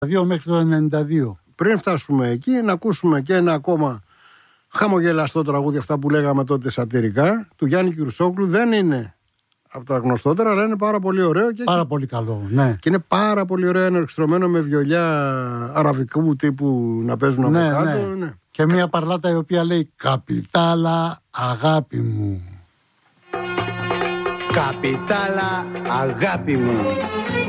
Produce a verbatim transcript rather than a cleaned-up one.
δύο μέχρι το ενενήντα δύο. Πριν φτάσουμε εκεί, να ακούσουμε και ένα ακόμα χαμογελαστό τραγούδι, αυτά που λέγαμε τότε σατυρικά, του Γιάννη Κυρουσόκλου. Δεν είναι από τα γνωστότερα, αλλά είναι πάρα πολύ ωραίο. Και πάρα έχει... πολύ καλό, ναι. Και είναι πάρα πολύ ωραίο, ενορχιστρωμένο με βιολιά αραβικού τύπου να παίζουν από ναι, κάτω. Ναι. Ναι. Και μια παρλάτα η οποία λέει «Καπιτάλα, αγάπη μου». Καπιτάλα, αγάπη μου.